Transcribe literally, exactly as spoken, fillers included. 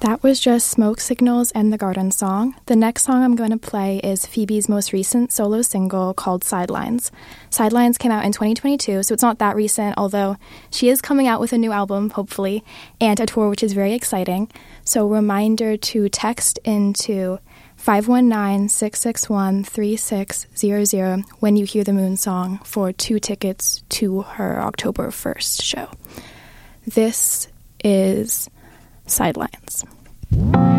That was just Smoke Signals and The Garden Song. The next song I'm going to play is Phoebe's most recent solo single called Sidelines. Sidelines came out in twenty twenty-two, so it's not that recent, although she is coming out with a new album, hopefully, and a tour, which is very exciting. So reminder to text into five one nine, six six one, three six zero zero when you hear the Moon song for two tickets to her October first show. This is Sidelines.